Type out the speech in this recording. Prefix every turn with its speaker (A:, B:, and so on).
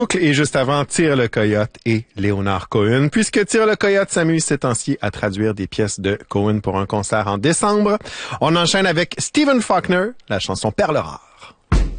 A: Et juste avant, Tire le Coyote et Léonard Cohen, puisque Tire le Coyote s'amuse ces temps-ci à traduire des pièces de Cohen pour un concert en décembre. On enchaîne avec Stephen Faulkner, la chanson Perle rare.